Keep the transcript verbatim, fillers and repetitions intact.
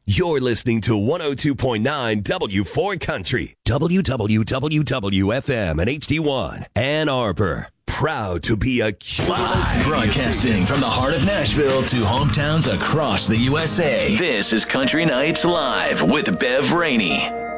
You're listening to one oh two point nine W four Country, W W W F M and H D one, Ann Arbor. Proud to be a Live broadcasting from the heart of Nashville to hometowns across the U S A. This is Country Nights Live with Bev Rainey.